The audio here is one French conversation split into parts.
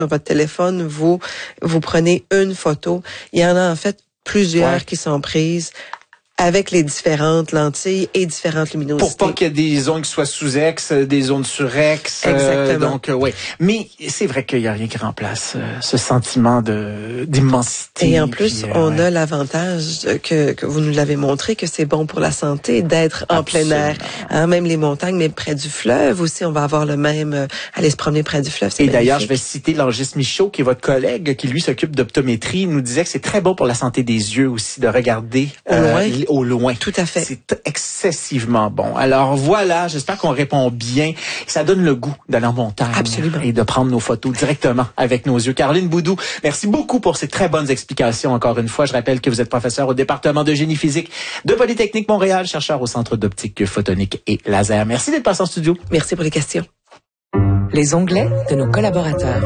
Dans votre téléphone, vous prenez une photo. Il y en a en fait plusieurs qui sont prises avec les différentes lentilles et différentes luminosités. Pour pas qu'il y ait des zones qui soient sous-ex, des zones sur-ex. Exactement. Mais c'est vrai qu'il y a rien qui remplace ce sentiment d'immensité. Et en plus, on a l'avantage que vous nous l'avez montré, que c'est bon pour la santé d'être en plein air. Hein, même les montagnes, mais près du fleuve aussi, on va avoir le même, aller se promener près du fleuve. Et d'ailleurs, je vais citer Langis Michaud, qui est votre collègue, qui lui s'occupe d'optométrie. Il nous disait que c'est très bon pour la santé des yeux aussi de regarder au loin. Tout à fait. C'est excessivement bon. Alors voilà, j'espère qu'on répond bien. Ça donne le goût d'aller en montagne. Absolument. Et de prendre nos photos directement avec nos yeux. Caroline Boudou, merci beaucoup pour ces très bonnes explications. Encore une fois, je rappelle que vous êtes professeur au département de génie physique de Polytechnique Montréal, chercheur au Centre d'optique photonique et laser. Merci d'être passé en studio. Merci pour les questions. Les onglets de nos collaborateurs.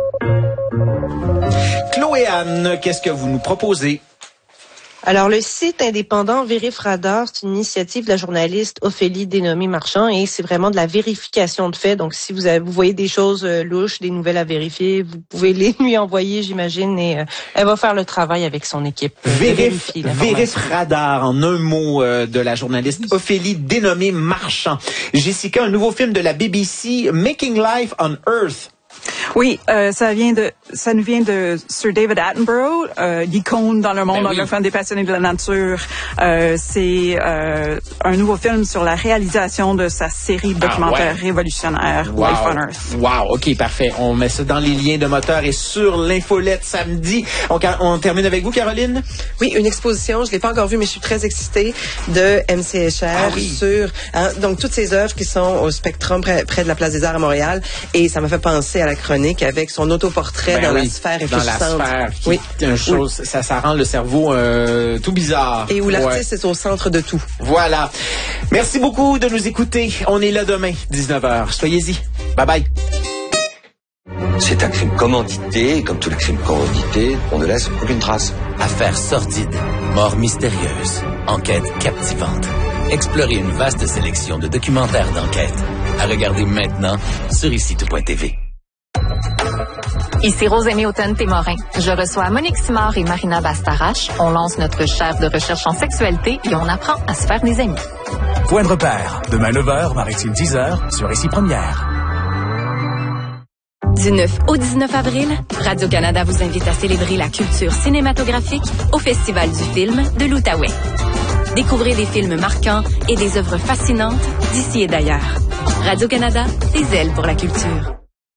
Chloé Anne, qu'est-ce que vous nous proposez? Alors, le site indépendant VérifRadar, c'est une initiative de la journaliste Ophélie Dénommé-Marchand et c'est vraiment de la vérification de faits. Donc, si vous voyez des choses louches, des nouvelles à vérifier, vous pouvez les lui envoyer, j'imagine, et elle va faire le travail avec son équipe. VérifRadar, en un mot, de la journaliste Ophélie Dénommé-Marchand. Jessica, un nouveau film de la BBC, Making Life on Earth. Oui, ça nous vient de Sir David Attenborough, l'icône dans le monde anglophone des passionnés de la nature. C'est un nouveau film sur la réalisation de sa série documentaire révolutionnaire Life on Earth. Wow, OK, parfait. On met ça dans les liens de moteur et sur l'infolette samedi. On termine avec vous, Caroline? Oui, une exposition, je l'ai pas encore vue, mais je suis très excitée, de MCHR sur donc toutes ces œuvres qui sont au Spectrum près de la Place des Arts à Montréal, et ça m'a fait penser à la chronique avec son autoportrait dans la sphère réfléchissante. Dans la sphère, une chose, ça rend le cerveau tout bizarre. Et où l'artiste est au centre de tout. Voilà. Merci beaucoup de nous écouter. On est là demain, 19h. Soyez-y. Bye bye. C'est un crime commandité, et comme tous les crimes commandités, on ne laisse aucune trace. Affaires sordides, mort mystérieuse, enquête captivante. Explorez une vaste sélection de documentaires d'enquête. À regarder maintenant sur icitout.tv. Ici Rosémie Automne-Témorin. Je reçois Monique Simard et Marina Bastarache. On lance notre chaire de recherche en sexualité et on apprend à se faire des amis. Point de repère, demain 9h, Maritime 10h, sur Ici Première. Du 9 au 19 avril, Radio-Canada vous invite à célébrer la culture cinématographique au Festival du film de l'Outaouais. Découvrez des films marquants et des œuvres fascinantes d'ici et d'ailleurs. Radio-Canada, des ailes pour la culture.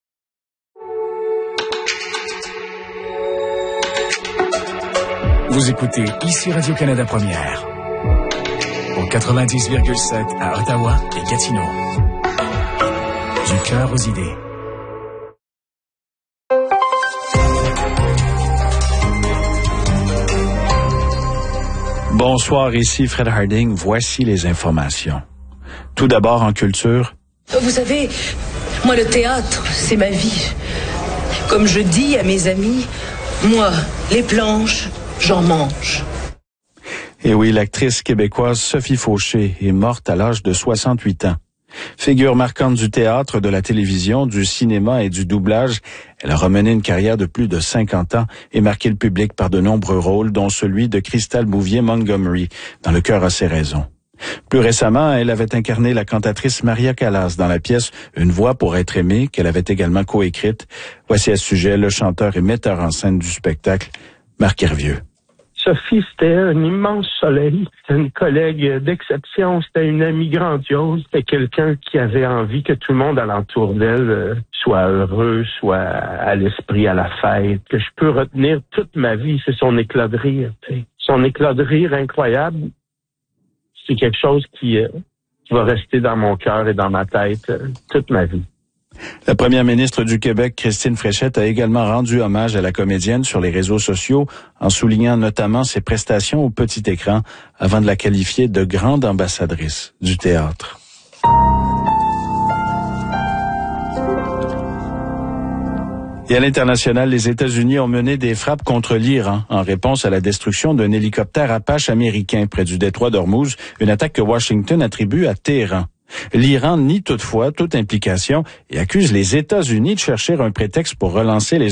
Vous écoutez ici Radio-Canada Première, au 90,7 à Ottawa et Gatineau. Du cœur aux idées. Bonsoir, ici Fred Harding. Voici les informations. Tout d'abord en culture. Vous savez, moi le théâtre, c'est ma vie. Comme je dis à mes amis, moi, les planches, j'en mange. Et oui, l'actrice québécoise Sophie Fauché est morte à l'âge de 68 ans. Figure marquante du théâtre, de la télévision, du cinéma et du doublage, elle a mené une carrière de plus de 50 ans et marqué le public par de nombreux rôles, dont celui de Crystal Bouvier-Montgomery dans Le cœur a ses raisons. Plus récemment, elle avait incarné la cantatrice Maria Callas dans la pièce Une voix pour être aimée, qu'elle avait également coécrite. Voici à ce sujet le chanteur et metteur en scène du spectacle, Marc Hervieux. Sophie, c'était un immense soleil. C'était une collègue d'exception. C'était une amie grandiose. C'était quelqu'un qui avait envie que tout le monde alentour d'elle soit heureux, soit à l'esprit, à la fête. Que je peux retenir toute ma vie, c'est son éclat de rire. T'sais. Son éclat de rire incroyable, c'est quelque chose qui va rester dans mon cœur et dans ma tête toute ma vie. La première ministre du Québec, Christine Fréchette, a également rendu hommage à la comédienne sur les réseaux sociaux en soulignant notamment ses prestations au petit écran avant de la qualifier de grande ambassadrice du théâtre. Et à l'international, les États-Unis ont mené des frappes contre l'Iran en réponse à la destruction d'un hélicoptère Apache américain près du détroit d'Ormuz, une attaque que Washington attribue à Téhéran. L'Iran nie toutefois toute implication et accuse les États-Unis de chercher un prétexte pour relancer les